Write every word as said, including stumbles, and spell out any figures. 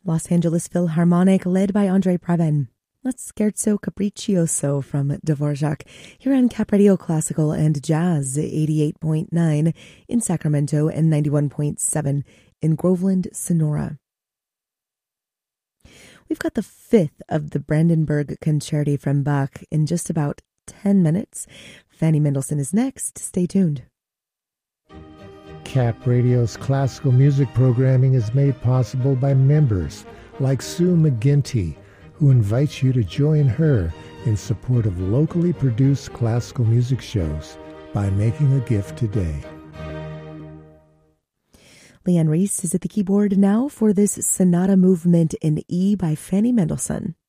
Los Angeles Philharmonic, led by Andre Previn. That's Scherzo Capriccioso from Dvorak, here on Cap Radio Classical and Jazz, eighty-eight point nine in Sacramento and ninety-one point seven in Groveland, Sonora. We've got the fifth of the Brandenburg Concerti from Bach in just about ten minutes. Fanny Mendelssohn is next. Stay tuned. Cap Radio's classical music programming is made possible by members like Sue McGinty, who invites you to join her in support of locally produced classical music shows by making a gift today. Leanne Reese is at the keyboard now for this sonata movement in E by Fanny Mendelssohn.